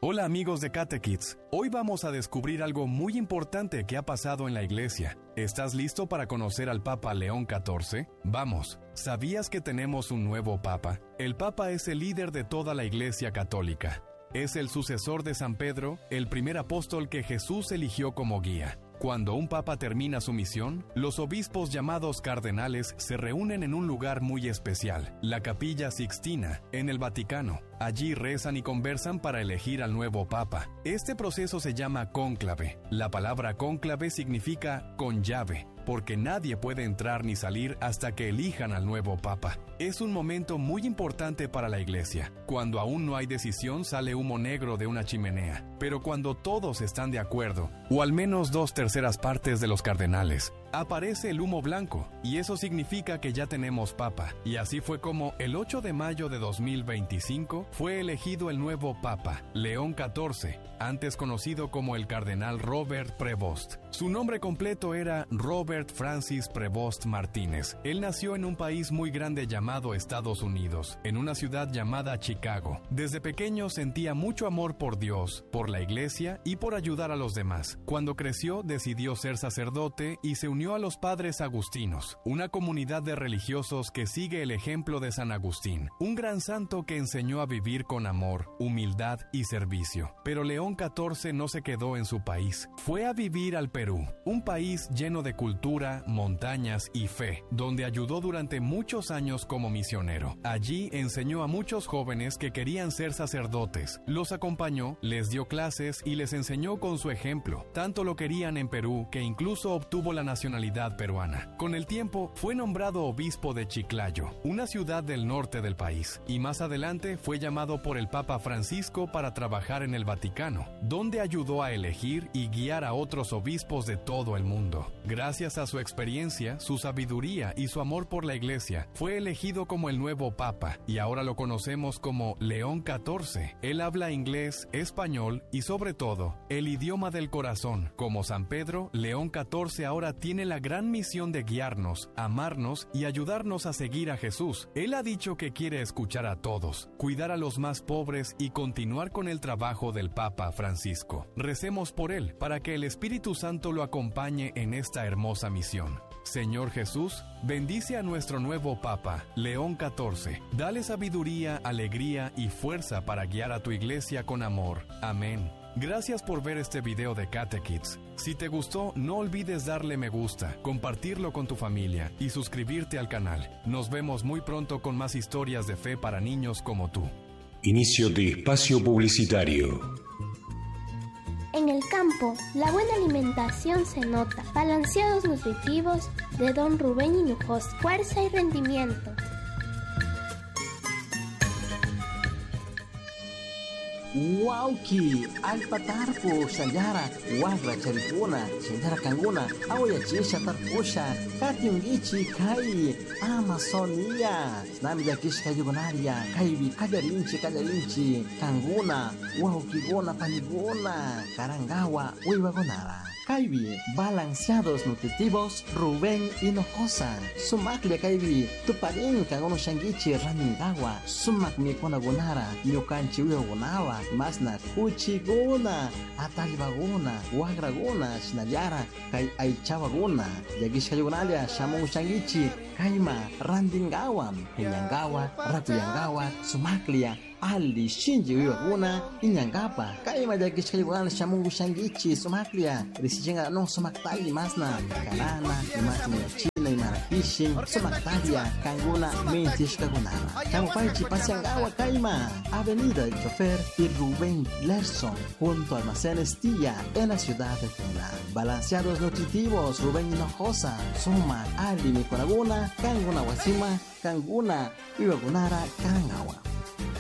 Hola amigos de Catekids, hoy vamos a descubrir algo muy importante que ha pasado en la iglesia. ¿Estás listo para conocer al Papa León XIV? Vamos, ¿sabías que tenemos un nuevo Papa? El Papa es el líder de toda la Iglesia Católica. Es el sucesor de San Pedro, el primer apóstol que Jesús eligió como guía. Cuando un papa termina su misión, los obispos llamados cardenales se reúnen en un lugar muy especial, la Capilla Sixtina, en el Vaticano. Allí rezan y conversan para elegir al nuevo papa. Este proceso se llama cónclave. La palabra cónclave significa con llave, porque nadie puede entrar ni salir hasta que elijan al nuevo papa. Es un momento muy importante para la iglesia. Cuando aún no hay decisión, sale humo negro de una chimenea. Pero cuando todos están de acuerdo, o al menos 2/3 partes de los cardenales, aparece el humo blanco, y eso significa que ya tenemos papa. Y así fue como el 8 de mayo de 2025 fue elegido el nuevo papa, León XIV, antes conocido como el cardenal Robert Prevost. Su nombre completo era Robert Francis Prevost Martínez. Él nació en un país muy grande llamado Estados Unidos, en una ciudad llamada Chicago. Desde pequeño sentía mucho amor por Dios, por la iglesia y por ayudar a los demás. Cuando creció, decidió ser sacerdote y se unió a los Padres Agustinos, una comunidad de religiosos que sigue el ejemplo de San Agustín, un gran santo que enseñó a vivir con amor, humildad y servicio. Pero León XIV no se quedó en su país. Fue a vivir al Perú, un país lleno de cultura, montañas y fe, donde ayudó durante muchos años como misionero. Allí enseñó a muchos jóvenes que querían ser sacerdotes. Los acompañó, les dio clases y les enseñó con su ejemplo. Tanto lo querían en Perú que incluso obtuvo la nacionalidad peruana. Con el tiempo fue nombrado obispo de Chiclayo, una ciudad del norte del país, y más adelante fue llamado por el Papa Francisco para trabajar en el Vaticano, donde ayudó a elegir y guiar a otros obispos de todo el mundo. Gracias a su experiencia, su sabiduría y su amor por la iglesia, fue elegido como el nuevo Papa, y ahora lo conocemos como León XIV. Él habla inglés, español y sobre todo, el idioma del corazón. Como San Pedro, León XIV ahora tiene la gran misión de guiarnos, amarnos y ayudarnos a seguir a Jesús. Él ha dicho que quiere escuchar a todos, cuidar a los más pobres y continuar con el trabajo del Papa Francisco. Recemos por él, para que el Espíritu Santo lo acompañe en esta hermosa misión. Señor Jesús, bendice a nuestro nuevo Papa, León XIV. Dale sabiduría, alegría y fuerza para guiar a tu iglesia con amor. Amén. Gracias por ver este video de Catekids. Si te gustó, no olvides darle me gusta, compartirlo con tu familia y suscribirte al canal. Nos vemos muy pronto con más historias de fe para niños como tú. Inicio de espacio publicitario. En el campo, la buena alimentación se nota. Balanceados nutritivos de Don Rubén Hinojosa. Fuerza y rendimiento. Wauki, alpatarpo, shayara, guarra, charipuna, shayara kanguna, aoya chisha tarpusha, katiungichi, kai, Amazonia, namja kishka yugonaria, kaibi, kajarinchi, kanguna, waukigona, panigona, karangawa, uiwagonara. Kaibi, balanceados nutritivos, Rubén Hinojosa. Sumaklia kaibi, tuparin kangono shangichi raningawa, sumak mi kona gonara, nyokanchi uyogonawa, masna kuchigona, atalibagona, wagragona, shinayara, kai aichawagona, yagishka yugonalia, shamon shangichi, kaima, randingawa, hinyangawa, rapuyangawa, sumaklia, Ali shinji uyaguna inyangapa kaima jakishka yugan shamungu shangichi sumaklia risijinga no sumaktali masna kanana imasna china imarapishin sumaktalia kanguna mentishka gunana kamupaichi pasiangawa kaima Avenida del Chofer y Rubén Lerson junto a Almacenes Tía en la ciudad de Tuna. Balanceados nutritivos Rubén Hinojosa suma Ali mikonaguna kanguna wasima kanguna uyagunara karangawa.